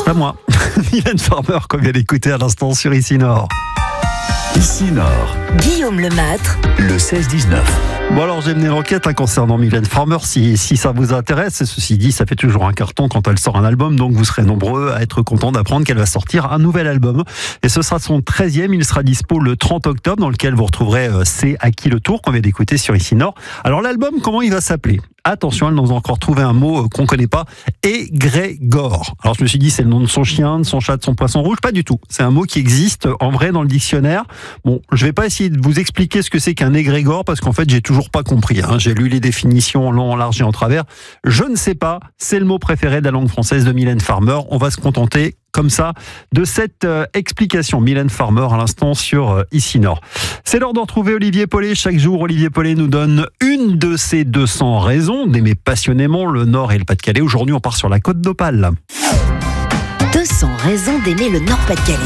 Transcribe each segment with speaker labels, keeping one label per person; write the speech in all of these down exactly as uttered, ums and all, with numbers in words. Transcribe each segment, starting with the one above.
Speaker 1: Pas moi. Mylène Farmer, qu'on vient d'écouter à l'instant sur Ici Nord.
Speaker 2: Ici Nord,
Speaker 3: Guillaume Lemâtre,
Speaker 2: le seize dix-neuf.
Speaker 1: Bon alors j'ai mené l'enquête hein, concernant Mylène Farmer, si, si ça vous intéresse. Et ceci dit, ça fait toujours un carton quand elle sort un album, donc vous serez nombreux à être contents d'apprendre qu'elle va sortir un nouvel album. Et ce sera son treizième, il sera dispo le trente octobre, dans lequel vous retrouverez euh, C'est à qui le tour, qu'on vient d'écouter sur Ici Nord. Alors l'album, comment il va s'appeler ? Attention, elle nous a encore trouvé un mot qu'on connaît pas, égrégore. Alors je me suis dit, c'est le nom de son chien, de son chat, de son poisson rouge. Pas du tout. C'est un mot qui existe en vrai dans le dictionnaire. Bon, je vais pas essayer de vous expliquer ce que c'est qu'un égrégore parce qu'en fait, j'ai toujours pas compris. Hein. J'ai lu les définitions en long, en large et en travers. Je ne sais pas. C'est le mot préféré de la langue française de Mylène Farmer. On va se contenter comme ça de cette euh, explication. Mylène Farmer à l'instant sur euh, Ici Nord. C'est l'heure de retrouver Olivier Paulet. Chaque jour, Olivier Paulet nous donne une de ses deux cents raisons d'aimer passionnément le Nord et le Pas-de-Calais. Aujourd'hui, on part sur la Côte d'Opale.
Speaker 3: deux cents raisons d'aimer le Nord-Pas-de-Calais.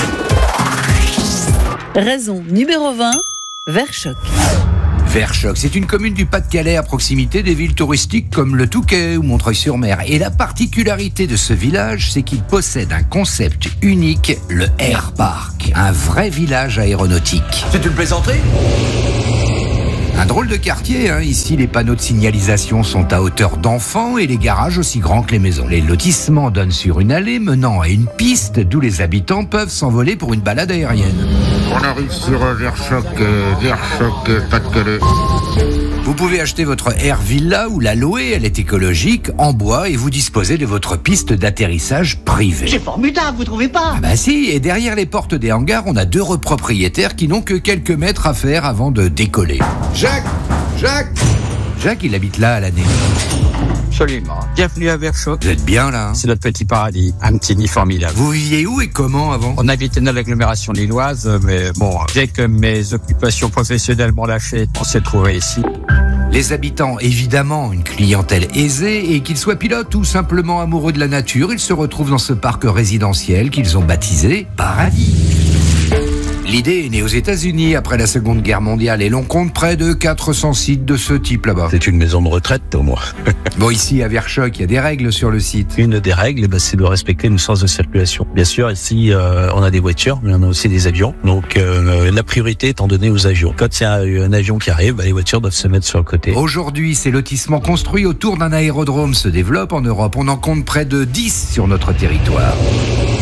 Speaker 4: Raison numéro vingt, Verchoc.
Speaker 5: Verchoc, c'est une commune du Pas-de-Calais à proximité des villes touristiques comme le Touquet ou Montreuil-sur-Mer. Et la particularité de ce village, c'est qu'il possède un concept unique, le Air Park. Un vrai village aéronautique.
Speaker 6: C'est une plaisanterie ?
Speaker 5: Un drôle de quartier, hein. Ici les panneaux de signalisation sont à hauteur d'enfants et les garages aussi grands que les maisons. Les lotissements donnent sur une allée menant à une piste d'où les habitants peuvent s'envoler pour une balade aérienne.
Speaker 7: On arrive sur Verchoc, euh, Verchoc, euh, Pas-de-Calais.
Speaker 5: Vous pouvez acheter votre Air Villa ou la louer, elle est écologique, en bois et vous disposez de votre piste d'atterrissage privée.
Speaker 6: C'est formidable, vous trouvez pas ?
Speaker 5: Ah bah si, et derrière les portes des hangars, on a deux propriétaires qui n'ont que quelques mètres à faire avant de décoller.
Speaker 7: Jacques, Jacques.
Speaker 5: Jacques, il habite là à l'année.
Speaker 8: Absolument. Bienvenue à Verchoc.
Speaker 5: Vous êtes bien là, hein ?
Speaker 8: C'est notre petit paradis. Un petit nid formidable.
Speaker 5: Vous viviez où et comment avant ?
Speaker 8: On habitait dans l'agglomération lilloise, mais bon, dès que mes occupations professionnelles m'ont lâché, on s'est trouvé ici.
Speaker 5: Les habitants, évidemment, une clientèle aisée, et qu'ils soient pilotes ou simplement amoureux de la nature, ils se retrouvent dans ce parc résidentiel qu'ils ont baptisé Paradis. L'idée est née aux États-Unis après la Seconde Guerre mondiale et l'on compte près de quatre cents sites de ce type là-bas.
Speaker 9: C'est une maison de retraite au moins.
Speaker 5: Bon, ici à Verchoc, il y a des règles sur le site.
Speaker 9: Une des règles, bah, c'est de respecter une sens de circulation. Bien sûr, ici, euh, on a des voitures, mais on a aussi des avions. Donc, euh, la priorité étant donnée aux avions. Quand il y a un avion qui arrive, bah, les voitures doivent se mettre sur le côté.
Speaker 5: Aujourd'hui, ces lotissements construits autour d'un aérodrome se développent en Europe. On en compte près de dix sur notre territoire.